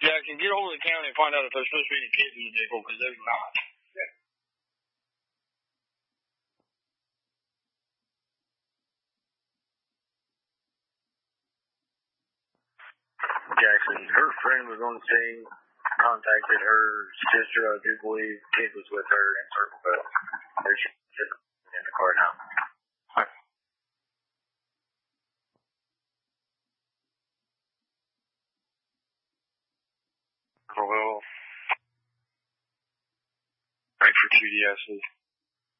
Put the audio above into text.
Jackson, get hold of the county and find out if there's supposed to be any kids in the vehicle, because there's not. Jackson, her friend was on the scene, contacted her sister, I do believe, kid was with her in Circle Bell. They're in the car now. Well, right for 2DSs.